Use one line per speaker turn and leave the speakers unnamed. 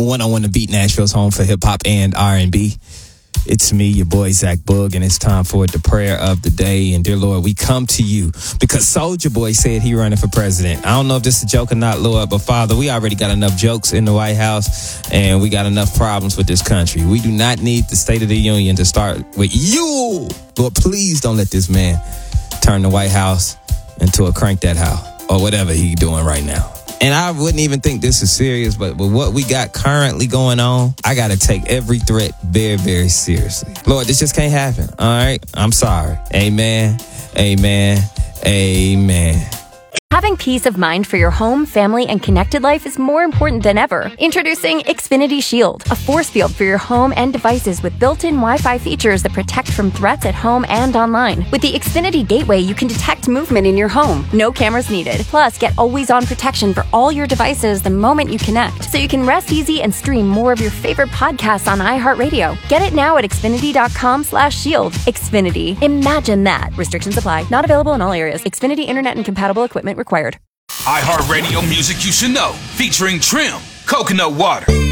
101 The Beat, Nashville's home for hip hop and R&B. It's me, your boy Zach Boog, and it's time for the prayer of the day. And dear Lord, we come to you because Soulja Boy said he running for president. I don't know if this is a joke or not, Lord, but Father, we already got enough jokes in the White House, and we got enough problems with this country. We do not need the State of the Union to start with you. Lord, please don't let this man turn the White House into a crank that house or whatever he's doing right now. And I wouldn't even think this is serious, but with what we got currently going on, I got to take every threat very, very seriously. Lord, this just can't happen. All right? I'm sorry. Amen. Amen. Amen.
Having peace of mind for your home, family, and connected life is more important than ever. Introducing Xfinity Shield, a force field for your home and devices with built-in Wi-Fi features that protect from threats at home and online. With the Xfinity Gateway, you can detect movement in your home. No cameras needed. Plus, get always-on protection for all your devices the moment you connect, so you can rest easy and stream more of your favorite podcasts on iHeartRadio. Get it now at Xfinity.com/shield. Xfinity. Imagine that. Restrictions apply. Not available in all areas. Xfinity Internet and compatible equipment required.
iHeartRadio music you should know, featuring Trim, Coconut Water.